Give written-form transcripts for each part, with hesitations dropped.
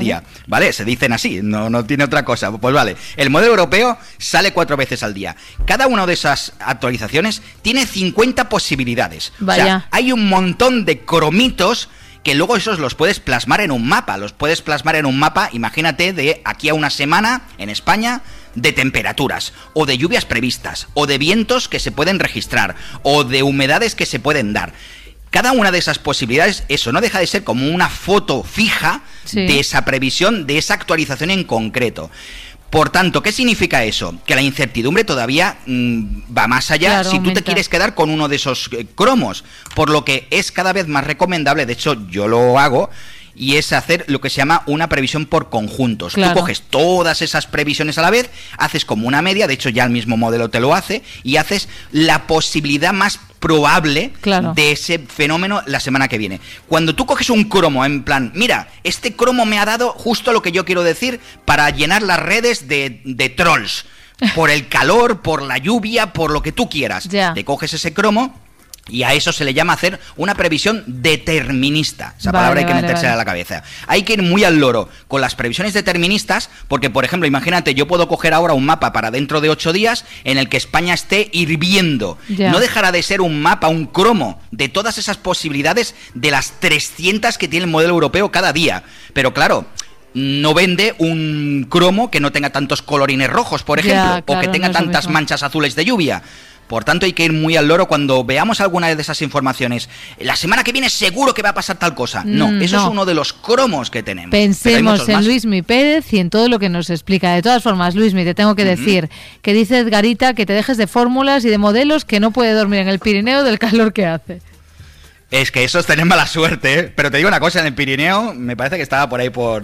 día, ¿vale? Se dicen así, no tiene otra cosa. Pues vale, el modelo europeo sale 4 veces al día. Cada una de esas actualizaciones tiene 50 posibilidades. Vaya. O sea, hay un montón de cromitos que luego esos los puedes plasmar en un mapa. Imagínate, de aquí a una semana en España, de temperaturas, o de lluvias previstas, o de vientos que se pueden registrar, o de humedades que se pueden dar. Cada una de esas posibilidades, eso no deja de ser como una foto fija de esa previsión, de esa actualización en concreto. Por tanto, ¿qué significa eso? Que la incertidumbre todavía va más allá, claro, si tú aumenta. te quieres quedar con uno de esos cromos, por lo que es cada vez más recomendable, de hecho yo lo hago, y es hacer lo que se llama una previsión por conjuntos. Claro. Tú coges todas esas previsiones a la vez, haces como una media, de hecho ya el mismo modelo te lo hace, y haces la posibilidad más probable de ese fenómeno la semana que viene. Cuando tú coges un cromo en plan, mira, este cromo me ha dado justo lo que yo quiero decir para llenar las redes de trolls, por el calor, por la lluvia, por lo que tú quieras. Ya. Te coges ese cromo y a eso se le llama hacer una previsión determinista. Esa palabra hay que metérsela a la cabeza. Hay que ir muy al loro con las previsiones deterministas, porque, por ejemplo, imagínate, yo puedo coger ahora un mapa para dentro de 8 días en el que España esté hirviendo. Ya. No dejará de ser un mapa, un cromo de todas esas posibilidades de las 300 que tiene el modelo europeo cada día. Pero claro, no vende un cromo que no tenga tantos colorines rojos, por ejemplo, Ya, claro, o que tenga no es lo tantas mismo. manchas azules de lluvia. Por tanto, hay que ir muy al loro cuando veamos alguna de esas informaciones. La semana que viene seguro que va a pasar tal cosa. No, eso es uno de los cromos que tenemos. Pensemos en Luismi Pérez y en todo lo que nos explica. De todas formas, Luismi, te tengo que decir que dice Edgarita que te dejes de fórmulas y de modelos, que no puede dormir en el Pirineo del calor que hace. Es que eso es tener mala suerte, ¿eh? Pero te digo una cosa, en el Pirineo, me parece que estaba por ahí por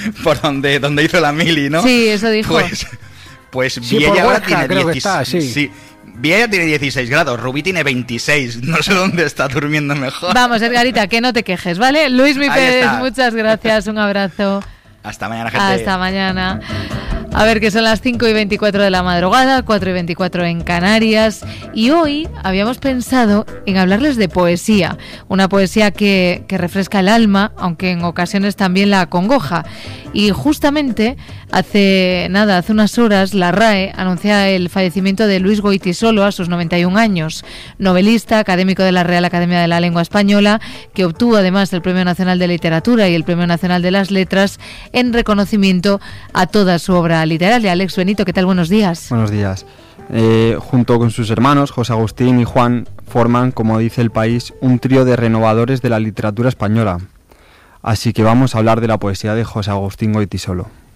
donde hizo la mili, ¿no? Sí, eso dijo. Pues Sí, Viella ahora tiene creo 16. que está, sí. Viella tiene 16 grados, Rubí tiene 26. No sé dónde está durmiendo mejor. Vamos, Edgarita, que no te quejes, ¿vale? Luismi Ahí Pérez, está. muchas gracias, un abrazo. Hasta mañana, gente. Hasta mañana. A ver, que son las 5:24 de la madrugada, 4:24 en Canarias, y hoy habíamos pensado en hablarles de poesía, una poesía que refresca el alma, aunque en ocasiones también la acongoja. Y justamente hace unas horas la RAE anuncia el fallecimiento de Luis Goytisolo a sus 91 años, novelista, académico de la Real Academia de la Lengua Española, que obtuvo además el Premio Nacional de Literatura y el Premio Nacional de las Letras en reconocimiento a toda su obra literaria. Alex Benito, ¿qué tal? Buenos días. Buenos días. Junto con sus hermanos, José Agustín y Juan, forman, como dice El País, un trío de renovadores de la literatura española. Así que vamos a hablar de la poesía de José Agustín Goytisolo.